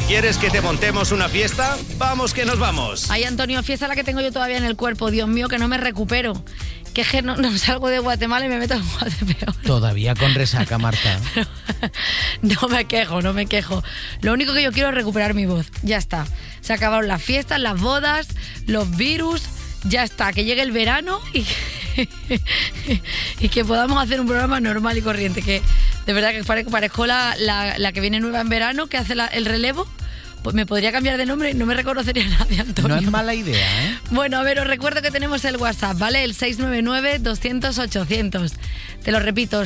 ¿Quieres que te montemos una fiesta? ¡Vamos que nos vamos! Ay, Antonio, fiesta la que tengo yo todavía en el cuerpo. Dios mío, que no me recupero. Que es que no salgo de Guatemala y me meto en Guatepeor. Todavía con resaca, Marta. Pero, no me quejo. Lo único que yo quiero es recuperar mi voz. Ya está. Se acabaron las fiestas, las bodas, los virus. Ya está. Que llegue el verano y que podamos hacer un programa normal y corriente. Que de verdad que parezco la que viene nueva en verano, que hace el relevo. Pues me podría cambiar de nombre y no me reconocería nadie, Antonio. No es mala idea, ¿eh? Bueno, a ver, os recuerdo que tenemos el WhatsApp, ¿vale? El 699-200-800. Te lo repito,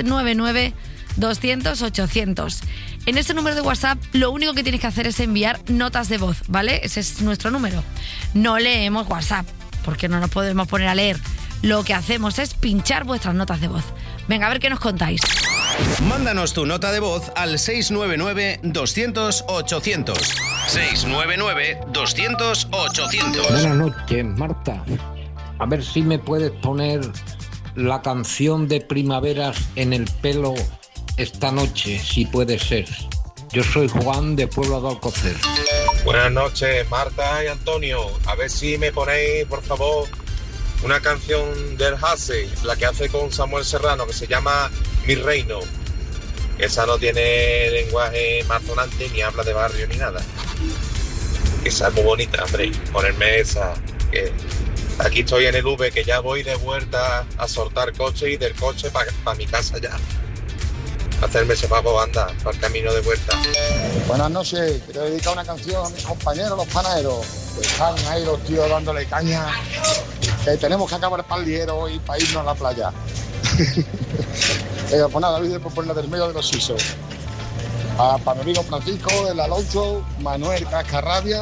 699-200-800. En ese número de WhatsApp, lo único que tienes que hacer es enviar notas de voz, ¿vale? Ese es nuestro número. No leemos WhatsApp, porque no nos podemos poner a leer. Lo que hacemos es pinchar vuestras notas de voz. Venga, a ver qué nos contáis. Mándanos tu nota de voz al 699-200-800. 699-200-800. Buenas noches, Marta. A ver si me puedes poner la canción de Primaveras en el pelo esta noche, si puede ser. Yo soy Juan, de Puebla de Alcocer. Buenas noches, Marta y Antonio. A ver si me ponéis, por favor, una canción del Hase, la que hace con Samuel Serrano, que se llama Mi Reino. Esa no tiene lenguaje malsonante, ni habla de barrio, ni nada. Esa es muy bonita, hombre. Ponerme esa. Que aquí estoy en el V, que ya voy de vuelta a soltar coche y del coche para mi casa ya. Hacerme ese papo banda para el camino de vuelta. Buenas noches. Quiero dedicar una canción a mis compañeros, los panaderos. Que están ahí los tíos dándole caña. Que tenemos que acabar para el liero y para irnos a la playa. Pues nada, David, por ponerla del medio de los sisos. Para mi amigo Francisco, el Alonso, Manuel Cascarrabia,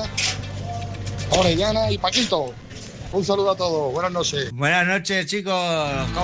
Orellana y Paquito. Un saludo a todos. Buenas noches. Buenas noches, chicos.